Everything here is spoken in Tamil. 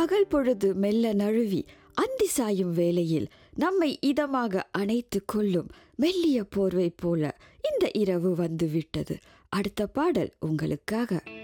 பகல் பொழுது மெல்ல நழுவி அந்தி சாயும் வேளையில் நம்மை இதமாக அணைத்து கொள்ளும் மெல்லிய போர்வை போல இந்த இரவு வந்து விட்டது. அடுத்த பாடல் உங்களுக்காக.